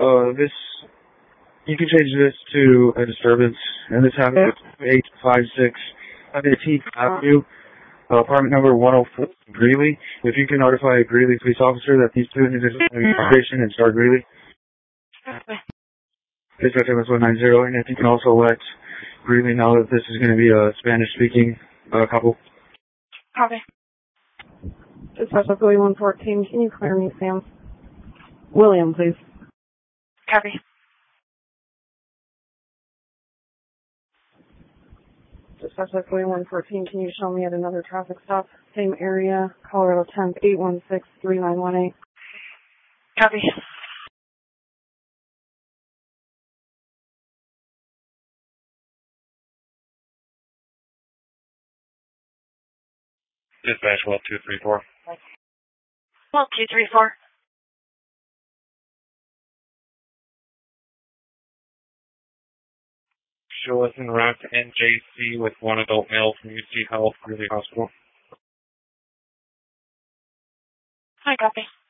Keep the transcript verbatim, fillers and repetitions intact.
Uh, this, you can change this to a disturbance, and this happened at eight five six fifteenth Avenue, uh, apartment number one oh four, Greeley. If you can notify a Greeley police officer that these two individuals are in operation and start Greeley. Dispatch M S one ninety, and if you can also let Greeley know that this is going to be a Spanish-speaking uh, couple. Copy. Dispatch of William one fourteen, can you clear me, Sam? William, please. Copy. Dispatch of William one fourteen, can you show me at another traffic stop? Same area, Colorado tenth, eight one six, three nine one eight. Copy. Dispatch well two three four. Well, two three four. Show us en route to N J C with one adult male from U C Health, Greeley Hospital. Hi, copy.